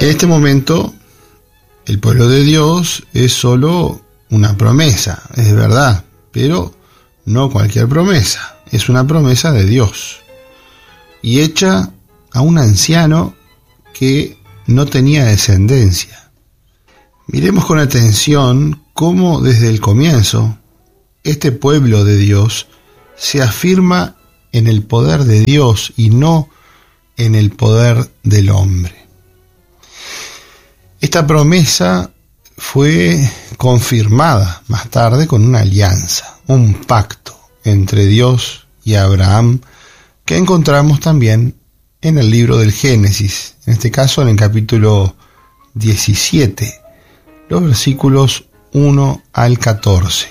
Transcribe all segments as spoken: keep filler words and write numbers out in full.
En este momento, el pueblo de Dios es solo una promesa, es verdad, pero no cualquier promesa, es una promesa de Dios, y hecha a un anciano que no tenía descendencia. Miremos con atención cómo desde el comienzo este pueblo de Dios se afirma en el poder de Dios y no en el poder del hombre. Esta promesa fue confirmada más tarde con una alianza, un pacto entre Dios y Abraham, que encontramos también en el libro del Génesis, en este caso en el capítulo diecisiete, los versículos uno al catorce.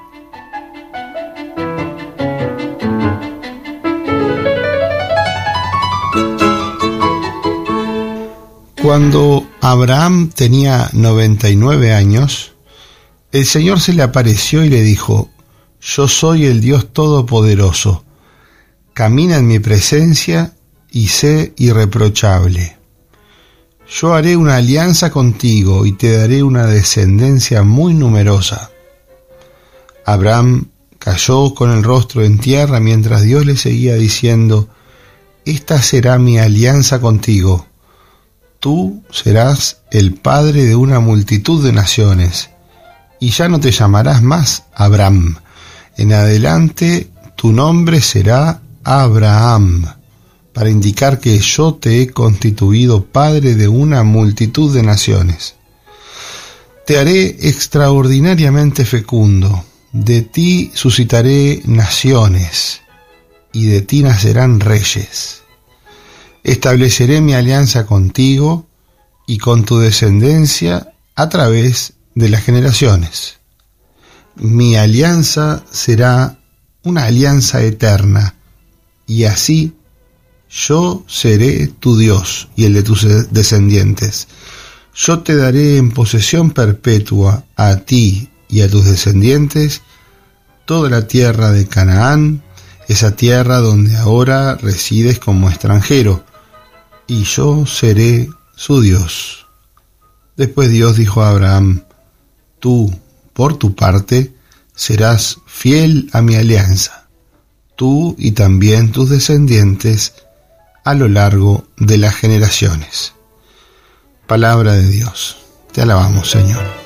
Cuando Abraham tenía noventa y nueve años, el Señor se le apareció y le dijo: Yo soy el Dios Todopoderoso, camina en mi presencia y sé irreprochable. Yo haré una alianza contigo y te daré una descendencia muy numerosa. Abraham cayó con el rostro en tierra mientras Dios le seguía diciendo: Esta será mi alianza contigo. Tú serás el padre de una multitud de naciones, y ya no te llamarás más Abraham. En adelante tu nombre será Abraham, para indicar que yo te he constituido padre de una multitud de naciones. Te haré extraordinariamente fecundo, de ti suscitaré naciones, y de ti nacerán reyes. Estableceré mi alianza contigo y con tu descendencia a través de las generaciones. Mi alianza será una alianza eterna, y así yo seré tu Dios y el de tus descendientes. Yo te daré en posesión perpetua a ti y a tus descendientes toda la tierra de Canaán, esa tierra donde ahora resides como extranjero, y yo seré su Dios. Después Dios dijo a Abraham: Tú, por tu parte, serás fiel a mi alianza, tú y también tus descendientes a lo largo de las generaciones. Palabra de Dios. Te alabamos, Señor.